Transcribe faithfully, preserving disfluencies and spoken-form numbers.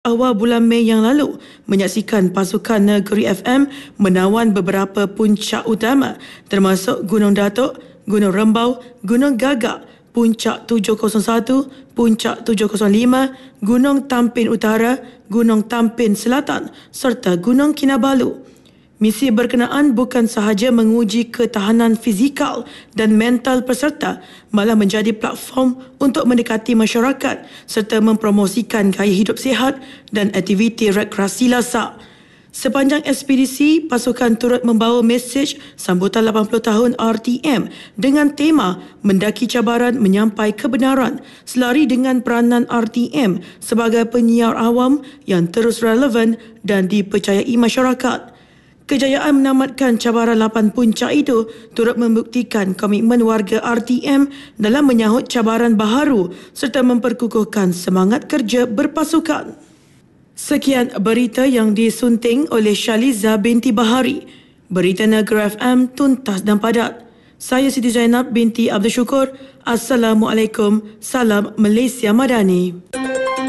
Awal bulan Mei yang lalu, menyaksikan pasukan Negeri F M menawan beberapa puncak utama termasuk Gunung Datuk, Gunung Rembau, Gunung Gagak, Puncak tujuh kosong satu, Puncak tujuh kosong lima, Gunung Tampin Utara, Gunung Tampin Selatan serta Gunung Kinabalu. Misi berkenaan bukan sahaja menguji ketahanan fizikal dan mental peserta, malah menjadi platform untuk mendekati masyarakat serta mempromosikan gaya hidup sihat dan aktiviti rekreasi lasak. Sepanjang ekspedisi, pasukan turut membawa mesej sambutan lapan puluh tahun R T M dengan tema mendaki cabaran menyampai kebenaran, selari dengan peranan R T M sebagai penyiar awam yang terus relevan dan dipercayai masyarakat. Kejayaan menamatkan cabaran lapan puncak itu turut membuktikan komitmen warga R T M dalam menyahut cabaran baharu serta memperkukuhkan semangat kerja berpasukan. Sekian berita yang disunting oleh Shaliza binti Bahari. Berita Negeri F M tuntas dan padat. Saya Siti Zainab binti Abdul Syukur. Assalamualaikum. Salam Malaysia Madani.